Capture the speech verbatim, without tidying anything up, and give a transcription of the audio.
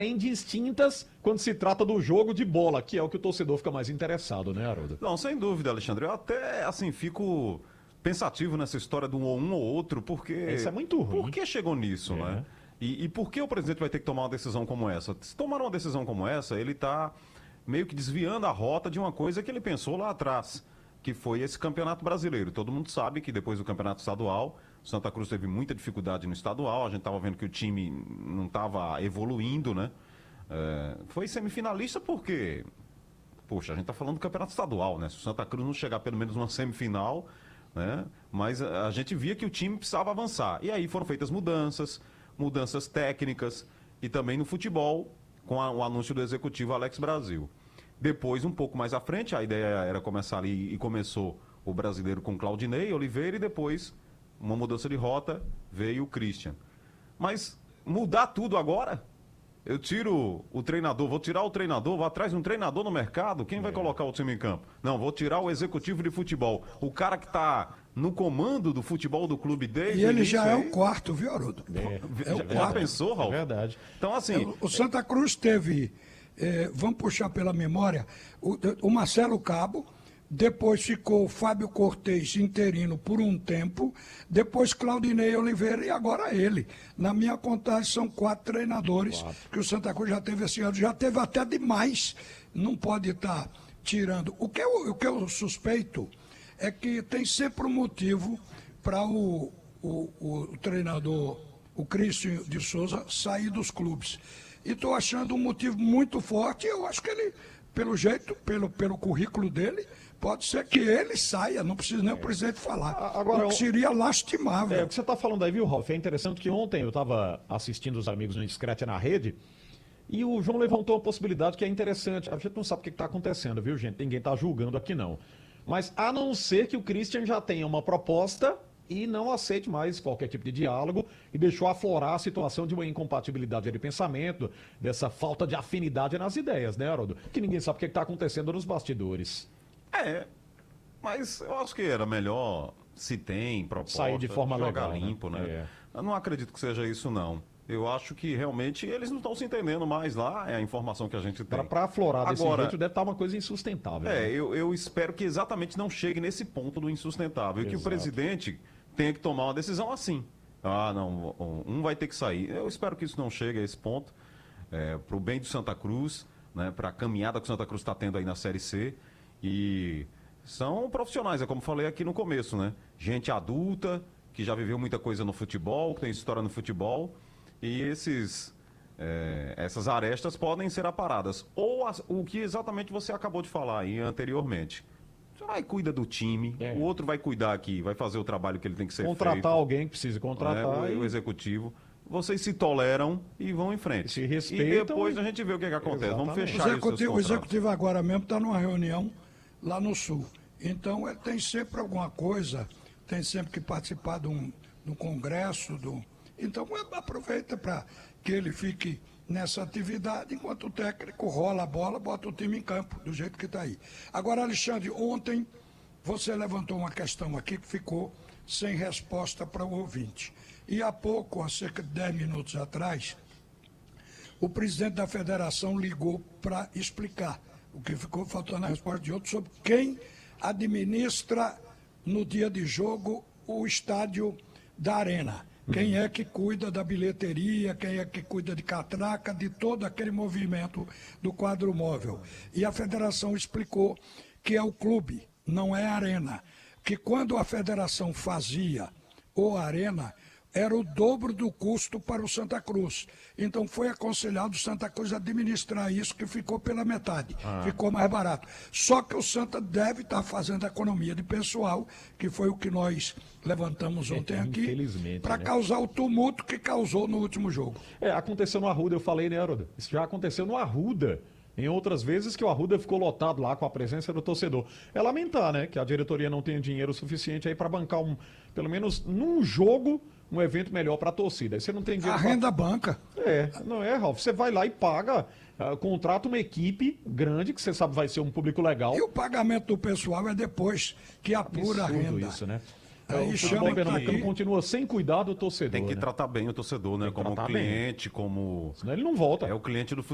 distintas quando se trata do jogo de bola, que é o que o torcedor fica mais interessado, né, Haroldo? Não, sem dúvida, Alexandre. Eu até, assim, fico pensativo nessa história de um ou um ou outro, porque... Isso é muito ruim. Por que chegou nisso, É. né? E, e por que o presidente vai ter que tomar uma decisão como essa? Se tomar uma decisão como essa, ele está meio que desviando a rota de uma coisa que ele pensou lá atrás, que foi esse campeonato brasileiro. Todo mundo sabe que depois do campeonato estadual, o Santa Cruz teve muita dificuldade no estadual, a gente estava vendo que o time não estava evoluindo, né? É, foi semifinalista porque, poxa, a gente está falando do campeonato estadual, né? Se o Santa Cruz não chegar pelo menos numa semifinal, né? Mas a, a gente via que o time precisava avançar. E aí foram feitas mudanças, mudanças técnicas e também no futebol, com a, o anúncio do executivo Alex Brasil. Depois, um pouco mais à frente, a ideia era começar ali e começou o brasileiro com Claudinei Oliveira e depois, uma mudança de rota, veio o Christian. Mas mudar tudo agora? Eu tiro o treinador, vou tirar o treinador, vou atrás de um treinador no mercado, quem vai É. colocar o time em campo? Não, vou tirar o executivo de futebol, o cara que está no comando do futebol do clube desde E ele o já é início o quarto, viu, Haroldo? É, É o já, já quarto. pensou, Raul? É verdade. Então, assim, O Santa Cruz teve, eh, vamos puxar pela memória, o, o Marcelo Cabo, depois ficou Fábio Cortez interino por um tempo, depois Claudinei Oliveira e agora ele. Na minha contagem são quatro treinadores Quatro. que o Santa Cruz já teve esse ano, já teve até demais, não pode estar tirando. O que, eu, o que eu suspeito é que tem sempre um motivo para o, o, o treinador, o Cristian de Souza, sair dos clubes. E estou achando um motivo muito forte, eu acho que ele, pelo jeito, pelo, pelo currículo dele, pode ser que ele saia, não precisa nem o presidente falar. A- agora, o que seria lastimável. É, o que você está falando aí, viu, Ralf? É interessante que ontem eu estava assistindo os amigos no Indiscrete na rede e o João levantou uma possibilidade que é interessante. A gente não sabe o que está acontecendo, viu, gente? Ninguém está julgando aqui, não. Mas a não ser que o Christian já tenha uma proposta e não aceite mais qualquer tipo de diálogo e deixou aflorar a situação de uma incompatibilidade de pensamento, dessa falta de afinidade nas ideias, né, Haroldo? Que ninguém sabe o que está acontecendo nos bastidores. é, mas eu acho que era melhor, se tem proposta, Sair de forma jogar legal, né? limpo, né? É. Eu não acredito que seja isso, não. Eu acho que realmente eles não estão se entendendo mais lá, é a informação que a gente tem. Para aflorar desse Agora, jeito deve estar uma coisa insustentável. É, né? eu, eu espero que exatamente não chegue nesse ponto do insustentável. E que o Exato. presidente tenha que tomar uma decisão assim. Ah, não, um vai ter que sair. Eu espero que isso não chegue a esse ponto. É, para o bem do Santa Cruz, né, para a caminhada que o Santa Cruz está tendo aí na Série C. E são profissionais, é como falei aqui no começo, né? Gente adulta, que já viveu muita coisa no futebol, que tem história no futebol. E esses, é, essas arestas podem ser aparadas. Ou as- o que exatamente você acabou de falar aí anteriormente. Você vai cuida do time, É. o outro vai cuidar aqui, vai fazer o trabalho que ele tem que ser Contratar feito. alguém que precisa contratar. né, e- o, o executivo. Vocês se toleram e vão em frente. Se respeitam E depois e- a gente vê o que, que acontece. Vamos Exatamente. O fechar isso. executivo, o executivo agora mesmo está numa reunião lá no Sul. Então, ele tem sempre alguma coisa, tem sempre que participar de um, de um congresso. Do... Então, aproveita para que ele fique nessa atividade, enquanto o técnico rola a bola, bota o time em campo, do jeito que está aí. Agora, Alexandre, ontem você levantou uma questão aqui que ficou sem resposta para o ouvinte. E há pouco, há cerca de dez minutos atrás, o presidente da federação ligou para explicar o que ficou faltando a resposta de outro sobre quem administra no dia de jogo o estádio da Arena. Quem é que cuida da bilheteria, quem é que cuida de catraca, de todo aquele movimento do quadro móvel. E a federação explicou que é o clube, não é a Arena. Que quando a federação fazia o Arena, era o dobro do custo para o Santa Cruz. Então foi aconselhado o Santa Cruz administrar isso, que ficou pela metade, Ah. ficou mais barato. Só que o Santa deve estar fazendo economia de pessoal, que foi o que nós levantamos ontem aqui, Infelizmente, para né? causar o tumulto que causou no último jogo. É, aconteceu no Arruda, eu falei, né, Haroldo? Isso já aconteceu no Arruda. Em outras vezes que o Arruda ficou lotado lá com a presença do torcedor. É lamentar, né, que a diretoria não tenha dinheiro suficiente aí para bancar um, pelo menos num jogo, um evento melhor para a torcida. Aí você não tem dinheiro A pra- renda banca. É, não é, Ralf? Você vai lá e paga, ah, contrata uma equipe grande, que você sabe vai ser um público legal. E o pagamento do pessoal é depois que apura a Absurdo renda. isso, né? Aí o chama futebol pernambucano aqui- continua sem cuidar do torcedor. Tem que né? tratar bem o torcedor, né? Tem que Como tratar bem. cliente, como. Senão ele não volta. É o cliente do